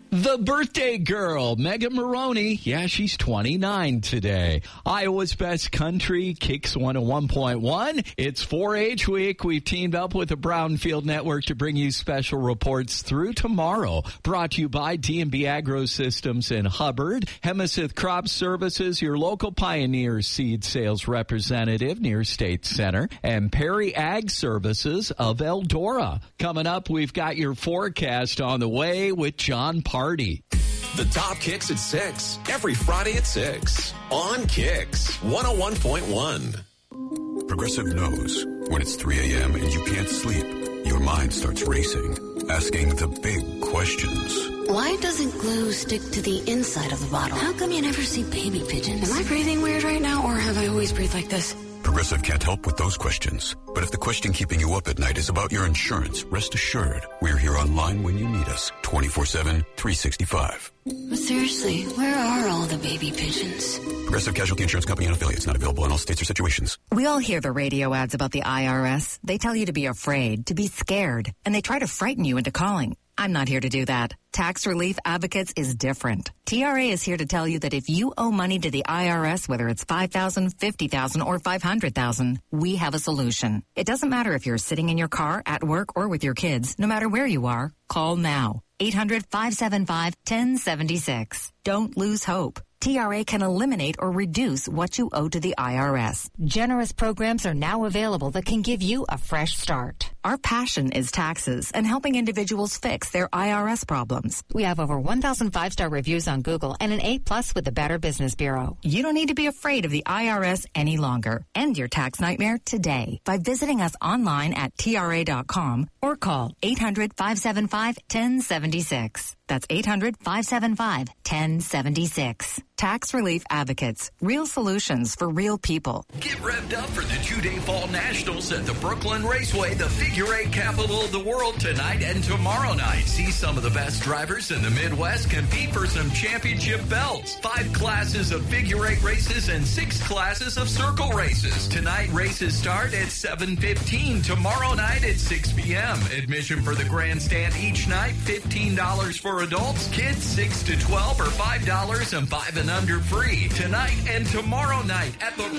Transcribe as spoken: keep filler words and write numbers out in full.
The birthday girl, Megan Maroney. Yeah, she's twenty-nine today. Iowa's Best Country, Kicks one oh one point one. It's four H week. We've teamed up with the Brownfield Network to bring you special reports through tomorrow. Brought to you by D and B Agro Systems in Hubbard, Hemiseth Crop Services, your local Pioneer seed sales representative near State Center, and Perry Ag Services of Eldora. Coming up, we've got your forecast on the way with John Party. The top kicks at six, every Friday at six on Kicks one oh one point one. Progressive knows when it's three a.m. and you can't sleep, your mind starts racing, asking the big questions. Why doesn't glue stick to the inside of the bottle? How come you never see baby pigeons? Am I breathing weird right now, or have I always breathed like this? Progressive can't help with those questions. But if the question keeping you up at night is about your insurance, rest assured, we're here online when you need us, twenty-four seven, three sixty-five. But seriously, where are all the baby pigeons? Progressive Casualty Insurance Company and affiliates, not available in all states or situations. We all hear the radio ads about the I R S. They tell you to be afraid, to be scared, and they try to frighten you into calling. I'm not here to do that. Tax Relief Advocates is different. T R A is here to tell you that if you owe money to the I R S, whether it's five thousand dollars, fifty thousand dollars, or five hundred thousand dollars, we have a solution. It doesn't matter if you're sitting in your car, at work, or with your kids. No matter where you are, call now. eight hundred, five seven five, one oh seven six. Don't lose hope. T R A can eliminate or reduce what you owe to the I R S. Generous programs are now available that can give you a fresh start. Our passion is taxes and helping individuals fix their I R S problems. We have over one thousand five-star reviews on Google and an A plus with the Better Business Bureau. You don't need to be afraid of the I R S any longer. End your tax nightmare today by visiting us online at T R A dot com or call eight hundred, five seven five, one oh seven six. That's eight hundred, five seven five, one oh seven six. Tax Relief Advocates. Real solutions for real people. Get revved up for the two-day Fall Nationals at the Brooklyn Raceway, the figure eight capital of the world, tonight and tomorrow night. See some of the best drivers in the Midwest compete for some championship belts. Five classes of figure eight races and six classes of circle races. Tonight, races start at seven fifteen. Tomorrow night at six p.m. Admission for the grandstand each night, fifteen dollars for adults. Kids six to twelve or five dollars, and five and under free. Tonight and tomorrow night at the